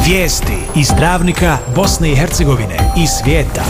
Vijesti iz Travnika, Bosne i Hercegovine i svijeta.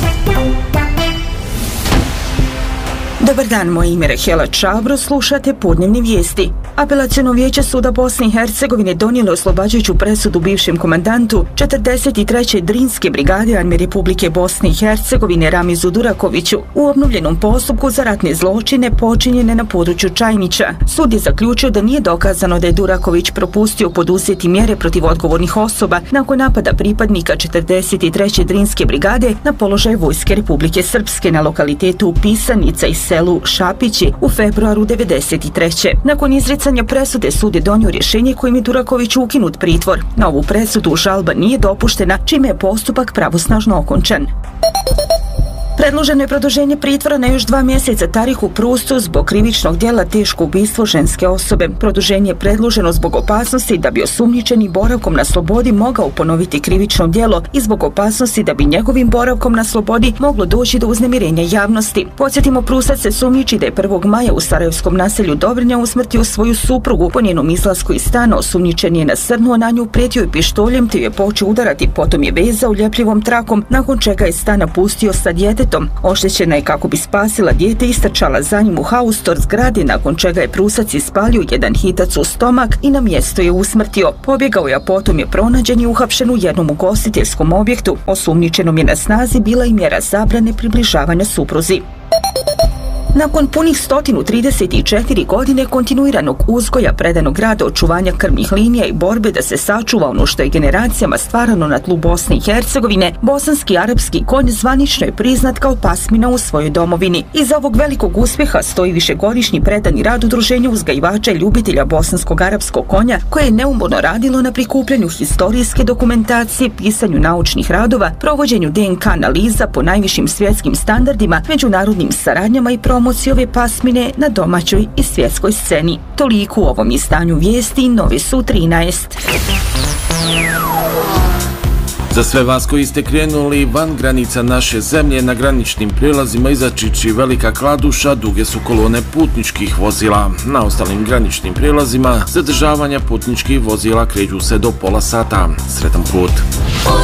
Dobar dan, moje ime je Rahela Čabro, slušate Podnevne vijesti. Apelaciono vijeće suda Bosne i Hercegovine donijelo oslobađajuću presudu bivšem komandantu 43. Drinske brigade Armije Republike Bosne i Hercegovine Ramizu Durakoviću u obnovljenom postupku za ratne zločine počinjene na području Čajnića. Sud je zaključio da nije dokazano da je Duraković propustio poduzeti mjere protiv odgovornih osoba nakon napada pripadnika 43. Drinske brigade na položaj Vojske Republike Srpske na lokalitetu Pisanica i selu Šapići u februaru 1993. Nakon izricanja presude sud je donio rješenje kojim je Durakoviću ukinut pritvor. Na ovu presudu žalba nije dopuštena, čime je postupak pravosnažno okončan. Predloženo je produženje pritvora na još 2 mjeseca Tariku Prustu zbog krivičnog djela teško ubistvo ženske osobe. Produženje je predloženo zbog opasnosti da bi osumnjičeni boravkom na slobodi mogao ponoviti krivično djelo i zbog opasnosti da bi njegovim boravkom na slobodi moglo doći do uznemirenja javnosti. Podsjetimo, Prustac se sumnjiči da je 1. maja u sarajevskom naselju Dobrnja usmrtio svoju suprugu. Po njenom izlasku iz stana osumnjičen je nasrnuo na nju, prijetio je pištoljem te ju je počeo udarati, potom je vezao ljepljivom trakom, nakon čega je stan napustio sa djetetom. Oštećena je kako bi spasila dijete istrčala za njim u haustor zgrade, nakon čega je Prusac ispalio jedan hitac u stomak i na mjesto je usmrtio. Pobjegao je, a potom je pronađen i uhapšen u jednom ugostiteljskom objektu. Osumnjičenom je na snazi bila i mjera zabrane približavanja supruzi. Nakon punih 134 godine kontinuiranog uzgoja, predanog rada, očuvanja krvnih linija i borbe da se sačuva ono što je generacijama stvarano na tlu Bosne i Hercegovine, bosanski arapski konj zvanično je priznat kao pasmina u svojoj domovini. Iza ovog velikog uspjeha stoji višegodišnji predani rad udruženja uzgajivača i ljubitelja bosanskog arapskog konja, koje je neumorno radilo na prikupljanju historijske dokumentacije, pisanju naučnih radova, provođenju DNK analiza po najvišim svjetskim standardima, međunarodnim saradnjama i promociji ove pasmine na domaćoj i svjetskoj sceni. Toliko u ovom izdanju vijesti, Novi su 13. Za sve vas koji ste krenuli van granica naše zemlje, na graničnim prijelazima iza Čiči i Velika Kladuša duge su kolone putničkih vozila. Na ostalim graničnim prijelazima zadržavanja putničkih vozila kreću se do pola sata. Sretan put!